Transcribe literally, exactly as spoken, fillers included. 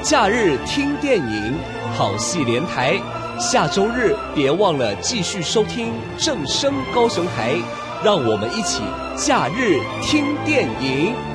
假日听电影，好戏连台。下周日别忘了继续收听正声高雄台，让我们一起假日听电影。